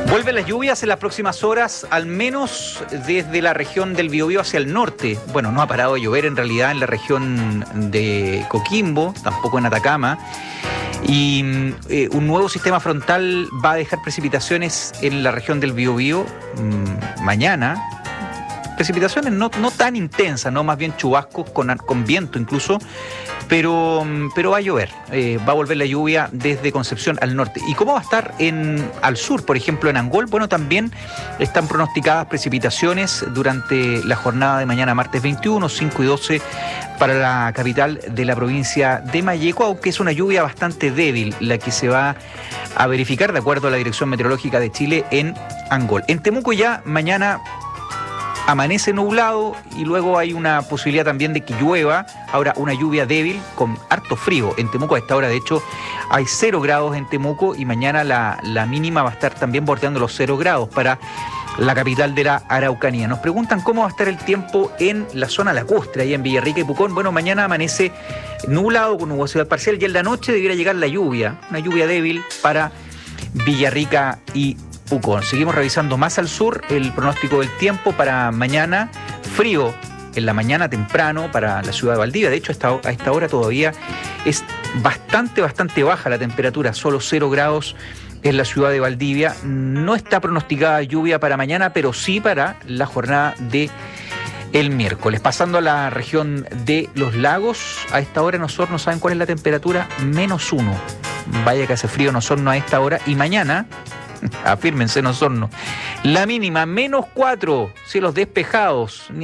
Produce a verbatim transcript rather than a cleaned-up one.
Vuelven las lluvias en las próximas horas, al menos desde la región del Biobío hacia el norte. Bueno, no ha parado de llover en realidad en la región de Coquimbo, tampoco en Atacama. Y eh, un nuevo sistema frontal va a dejar precipitaciones en la región del Biobío mmm, mañana. Precipitaciones no, no tan intensas, no, más bien chubascos con, con viento incluso, pero, pero va a llover, eh, va a volver la lluvia desde Concepción al norte. ¿Y cómo va a estar en, al sur, por ejemplo en Angol? Bueno, también están pronosticadas precipitaciones durante la jornada de mañana martes veintiuno, cinco y doce para la capital de la provincia de Malleco, aunque es una lluvia bastante débil la que se va a verificar de acuerdo a la Dirección Meteorológica de Chile en Angol. En Temuco ya mañana amanece nublado y luego hay una posibilidad también de que llueva. Ahora una lluvia débil con harto frío. En Temuco a esta hora de hecho hay cero grados en Temuco y mañana la, la mínima va a estar también bordeando los cero grados para la capital de la Araucanía. Nos preguntan cómo va a estar el tiempo en la zona lacustre, ahí en Villarrica y Pucón. Bueno, mañana amanece nublado con nubosidad parcial y en la noche debiera llegar la lluvia, una lluvia débil para Villarrica y Pucón. Seguimos revisando más al sur el pronóstico del tiempo para mañana. Frío en la mañana temprano para la ciudad de Valdivia. De hecho, a esta hora todavía es bastante, bastante baja la temperatura, solo cero grados en la ciudad de Valdivia. No está pronosticada lluvia para mañana, pero sí para la jornada de el miércoles. Pasando a la región de los lagos, a esta hora en Osorno, ¿saben cuál es la temperatura? Menos uno. Vaya que hace frío en Osorno a esta hora. Y mañana, afírmense en Osorno, la mínima menos cuatro, cielos despejados.